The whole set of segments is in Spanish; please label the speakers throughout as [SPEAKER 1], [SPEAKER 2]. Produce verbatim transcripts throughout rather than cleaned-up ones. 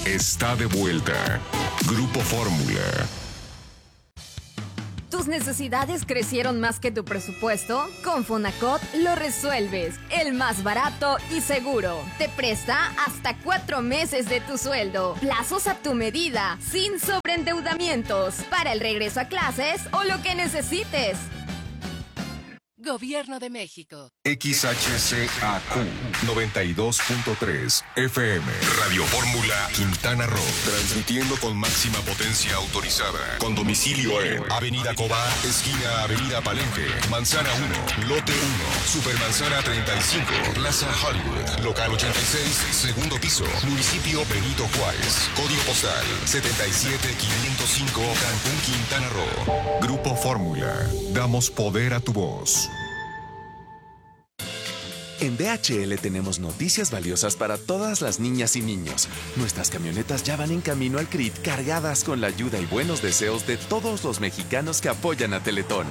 [SPEAKER 1] está de vuelta. Grupo Fórmula.
[SPEAKER 2] ¿Tus necesidades crecieron más que tu presupuesto? Con Fonacot lo resuelves. El más barato y seguro. Te presta hasta cuatro meses de tu sueldo. Plazos a tu medida, sin sobreendeudamientos. Para el regreso a clases o lo que necesites.
[SPEAKER 3] Gobierno de México.
[SPEAKER 1] X H C A Q noventa y dos punto tres F M. Radio Fórmula Quintana Roo. Transmitiendo con máxima potencia autorizada. Con domicilio en Avenida Cobá, esquina Avenida Palenque, Manzana uno, Lote uno, Supermanzana treinta y cinco, Plaza Hollywood, Local ochenta y seis, segundo piso, Municipio Benito Juárez. Código postal setenta y siete quinientos cinco, Cancún, Quintana Roo. Grupo Fórmula. Damos poder a tu voz.
[SPEAKER 4] En D H L tenemos noticias valiosas para todas las niñas y niños. Nuestras camionetas ya van en camino al C R I T cargadas con la ayuda y buenos deseos de todos los mexicanos que apoyan a Teletón.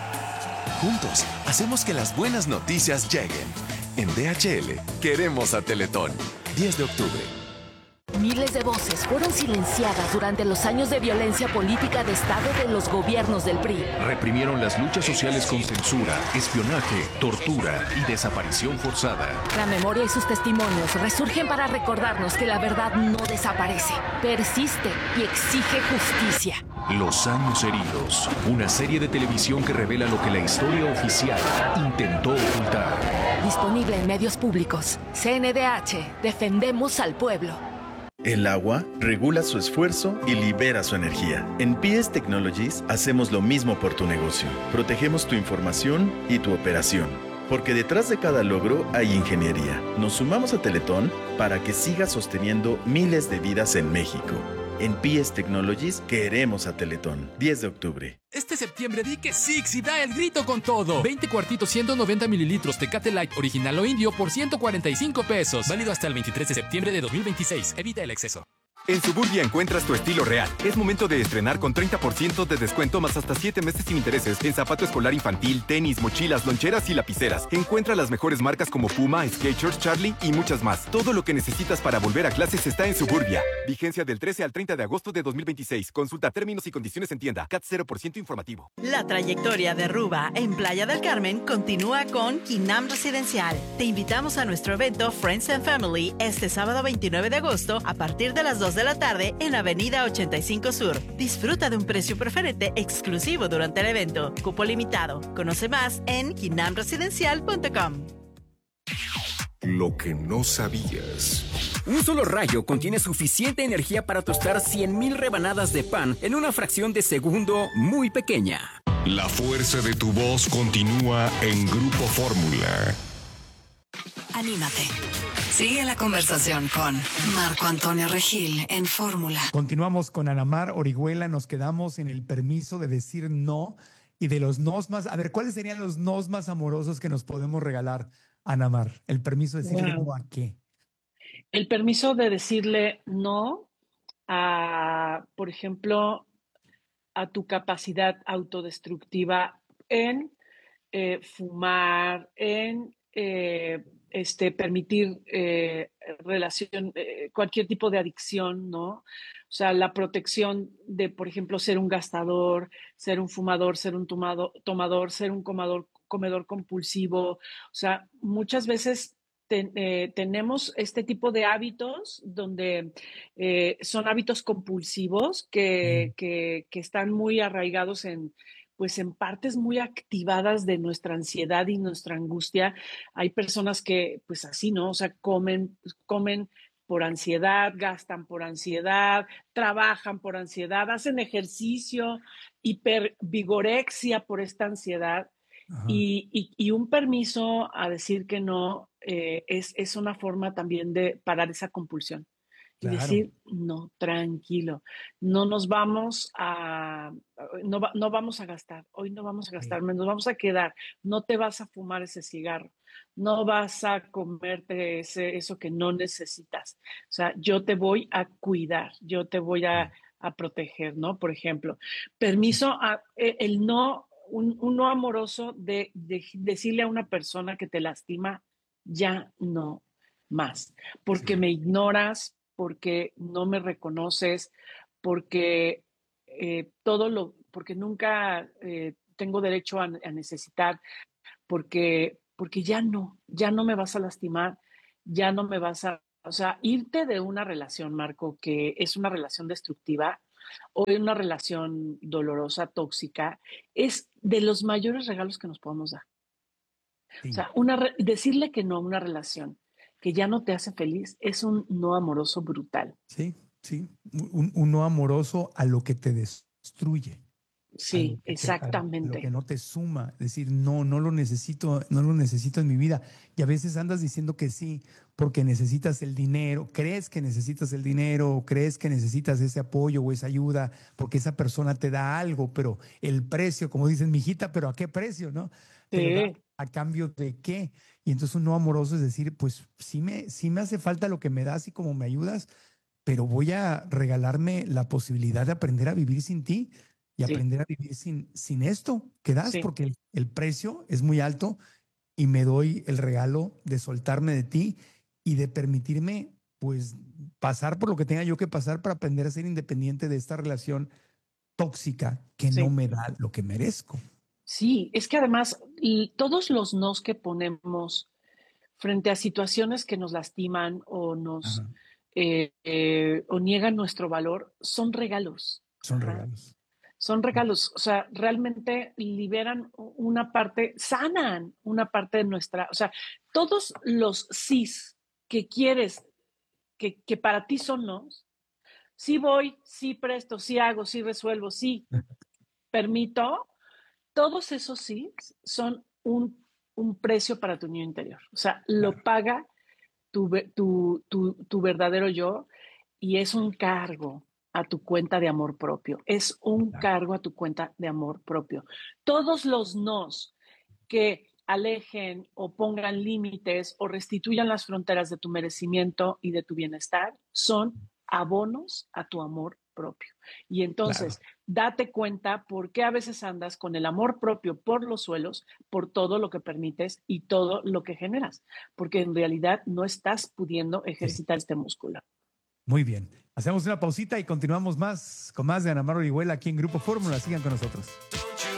[SPEAKER 4] Juntos, hacemos que las buenas noticias lleguen. En D H L, queremos a Teletón. diez de octubre.
[SPEAKER 5] Miles de voces fueron silenciadas durante los años de violencia política de Estado de los gobiernos del P R I.
[SPEAKER 6] Reprimieron las luchas sociales con censura, espionaje, tortura y desaparición forzada.
[SPEAKER 5] La memoria y sus testimonios resurgen para recordarnos que la verdad no desaparece, persiste y exige justicia.
[SPEAKER 6] Los años heridos, una serie de televisión que revela lo que la historia oficial intentó ocultar.
[SPEAKER 5] Disponible en medios públicos. C N D H, defendemos al pueblo.
[SPEAKER 7] El agua regula su esfuerzo y libera su energía. En P S Technologies hacemos lo mismo por tu negocio. Protegemos tu información y tu operación. Porque detrás de cada logro hay ingeniería. Nos sumamos a Teletón para que siga sosteniendo miles de vidas en México. En P S Technologies queremos a Teletón. diez de octubre.
[SPEAKER 8] Este septiembre di que Six y da el grito con todo. veinte cuartitos ciento noventa mililitros Tecate Light original o indio por ciento cuarenta y cinco pesos. Válido hasta el veintitrés de septiembre de dos mil veintiséis. Evita el exceso.
[SPEAKER 9] En Suburbia encuentras tu estilo real. Es momento de estrenar con treinta por ciento de descuento más hasta siete meses sin intereses en zapato escolar infantil, tenis, mochilas, loncheras y lapiceras. Encuentra las mejores marcas como Puma, Skechers, Charlie y muchas más. Todo lo que necesitas para volver a clases está en Suburbia. Vigencia del trece al treinta de agosto de dos mil veintiséis. Consulta términos y condiciones en tienda. C A T cero por ciento informativo.
[SPEAKER 10] La trayectoria de Ruba en Playa del Carmen continúa con Quinam Residencial. Te invitamos a nuestro evento Friends and Family este sábado veintinueve de agosto a partir de las dos de la tarde en Avenida ochenta y cinco Sur. Disfruta de un precio preferente exclusivo durante el evento. Cupo limitado. Conoce más en quinam residencial punto com.
[SPEAKER 1] Lo que no sabías.
[SPEAKER 11] Un solo rayo contiene suficiente energía para tostar cien mil rebanadas de pan en una fracción de segundo muy pequeña.
[SPEAKER 1] La fuerza de tu voz continúa en Grupo Fórmula.
[SPEAKER 3] Anímate. Sigue la conversación con Marco Antonio Regil en Fórmula.
[SPEAKER 12] Continuamos con Ana Mar Orihuela. Nos quedamos en el permiso de decir no y de los nos más. A ver, ¿cuáles serían los nos más amorosos que nos podemos regalar, Ana Mar? El permiso de decirle
[SPEAKER 13] Wow.
[SPEAKER 12] no a qué.
[SPEAKER 13] El permiso de decirle no a, por ejemplo, a tu capacidad autodestructiva en eh, fumar, en eh, este, permitir eh, relación, eh, cualquier tipo de adicción, ¿no? O sea, la protección de, por ejemplo, ser un gastador, ser un fumador, ser un tomado, tomador, ser un comador, comedor compulsivo. O sea, muchas veces Ten, eh, tenemos este tipo de hábitos donde eh, son hábitos compulsivos que, que, que están muy arraigados en, pues en partes muy activadas de nuestra ansiedad y nuestra angustia. Hay personas que, pues así, ¿no? O sea, comen, comen por ansiedad, gastan por ansiedad, trabajan por ansiedad, hacen ejercicio, hipervigorexia por esta ansiedad. Y, y, y un permiso a decir que no eh, es, es una forma también de parar esa compulsión y
[SPEAKER 12] Claro.
[SPEAKER 13] decir, no, tranquilo, no nos vamos a, no, va, no vamos a gastar, hoy no vamos a gastar, nos vamos a quedar, no te vas a fumar ese cigarro, no vas a comerte ese, eso que no necesitas. O sea, yo te voy a cuidar, yo te voy a, a proteger, ¿no? Por ejemplo, permiso a el no. Un, un no amoroso de, de decirle a una persona que te lastima, ya no más, porque me ignoras, porque no me reconoces, porque eh, todo lo, porque nunca eh, tengo derecho a, a necesitar, porque, porque ya no, ya no me vas a lastimar, ya no me vas a, o sea, irte de una relación, Marco, que es una relación destructiva o una relación dolorosa, tóxica, es de los mayores regalos que nos podemos dar. Sí. O sea, una re- decirle que no a una relación que ya no te hace feliz es un no amoroso brutal.
[SPEAKER 12] Sí, sí, un, un no amoroso a lo que te destruye.
[SPEAKER 13] Sí,
[SPEAKER 12] Te,
[SPEAKER 13] exactamente.
[SPEAKER 12] a lo que no te suma, decir, no, no lo necesito, no lo necesito en mi vida. Y a veces andas diciendo que sí, porque necesitas el dinero, crees que necesitas el dinero, crees que necesitas ese apoyo o esa ayuda, porque esa persona te da algo, pero el precio, como dicen, mijita, pero ¿a qué precio, no?
[SPEAKER 13] Sí.
[SPEAKER 12] Te lo da ¿a cambio de qué? Y entonces un no amoroso es decir, pues sí me, sí me hace falta lo que me das y como me ayudas, pero voy a regalarme la posibilidad de aprender a vivir sin ti. Y sí. aprender a vivir sin, sin esto que das, sí. porque el, el precio es muy alto y me doy el regalo de soltarme de ti y de permitirme, pues, pasar por lo que tenga yo que pasar para aprender a ser independiente de esta relación tóxica que sí. no me da lo que merezco.
[SPEAKER 13] Sí, es que además y todos los nos que ponemos frente a situaciones que nos lastiman o nos eh, eh, o niegan nuestro valor son regalos.
[SPEAKER 12] Son regalos.
[SPEAKER 13] Son regalos, o sea, realmente liberan una parte, sanan una parte de nuestra, o sea, todos los sís que quieres, que, que para ti son nos, sí voy, sí presto, sí hago, sí resuelvo, sí permito, todos esos sís son un, un precio para tu niño interior, o sea, lo claro. paga tu, tu, tu, tu verdadero yo y es un cargo a tu cuenta de amor propio. Es un claro. cargo a tu cuenta de amor propio. Todos los nos que alejen o pongan límites o restituyan las fronteras de tu merecimiento y de tu bienestar son abonos a tu amor propio. Y entonces, claro. date cuenta por qué a veces andas con el amor propio por los suelos, por todo lo que permites y todo lo que generas, porque en realidad no estás pudiendo ejercitar sí. este músculo.
[SPEAKER 12] Muy bien. Hacemos una pausita y continuamos más con más de Ana Mar Orihuela aquí en Grupo Fórmula. Sigan con nosotros.